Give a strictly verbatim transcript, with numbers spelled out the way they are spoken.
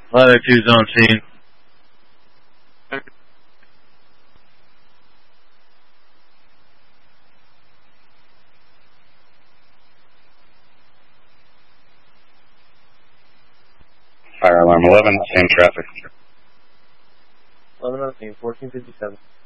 Ladder two's on scene. Fire alarm eleven, same traffic. eleven on scene, fourteen fifty-seven.